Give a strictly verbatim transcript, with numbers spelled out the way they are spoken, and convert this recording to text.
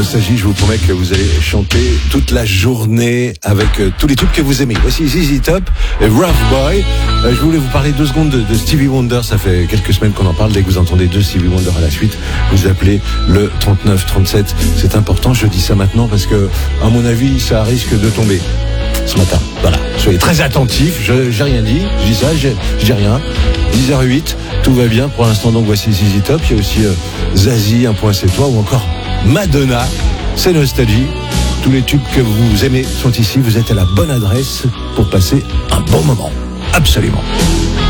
Nostalgie, je vous promets que vous allez chanter toute la journée avec euh, tous les tubes que vous aimez. Voici Z Z Top et Rough Boy. Euh, je voulais vous parler deux secondes de, de Stevie Wonder. Ça fait quelques semaines qu'on en parle. Dès que vous entendez deux Stevie Wonder à la suite, vous appelez le trente-neuf trente-sept. C'est important, je dis ça maintenant parce que, à mon avis, ça risque de tomber ce matin. Voilà. Soyez très attentifs. Je, j'ai rien dit. Je dis ça, j'ai, je dis rien. dix heures huit, tout va bien. Pour l'instant, donc, voici Z Z Top. Il y a aussi euh, Zazie, Un point c'est toi, ou encore Madonna. C'est Nostalgie. Tous les tubes que vous aimez sont ici. Vous êtes à la bonne adresse pour passer un bon moment. Absolument.